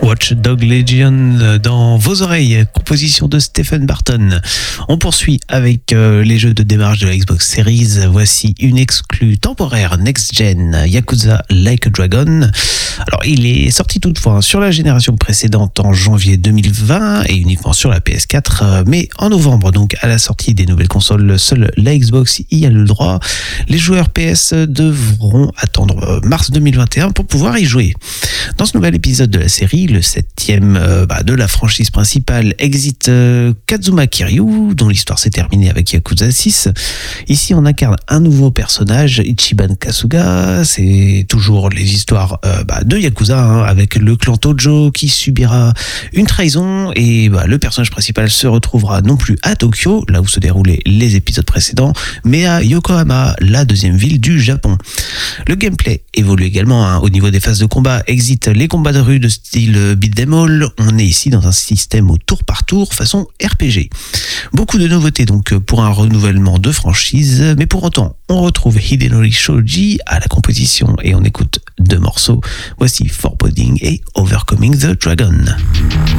Watch Dog Legion dans vos oreilles, composition de Stephen Barton. On poursuit avec les jeux de démarrage de la Xbox Series. Voici une exclue temporaire next-gen, Yakuza Like a Dragon. Alors, il est sorti toutefois sur la génération précédente en janvier 2020 et uniquement sur la PS4, mais en novembre, donc à la sortie des nouvelles consoles, seule la Xbox y a le droit. Les joueurs PS devront attendre mars 2021 pour pouvoir y jouer. Dans ce nouvel épisode de la série, le 7e de la franchise principale, exit Kazuma Kiryu, dont l'histoire s'est terminée avec Yakuza 6. Ici, on incarne un nouveau personnage, Ichiban Kasuga. C'est toujours les histoires de Yakuza, avec le clan Tojo qui subira une trahison et le personnage principal se retrouvera non plus à Tokyo, là où se déroulaient les épisodes précédents, mais à Yokohama, la deuxième ville du Japon. Le gameplay évolue également au niveau des phases de combat. Exit les combats de rue de style beat'em all. On est ici dans un système au tour par tour façon RPG. Beaucoup de nouveautés donc pour un renouvellement de franchise, mais pour autant on retrouve Hidenori Shoji à la composition et on écoute deux morceaux. Voici Foreboding et Overcoming the Dragon.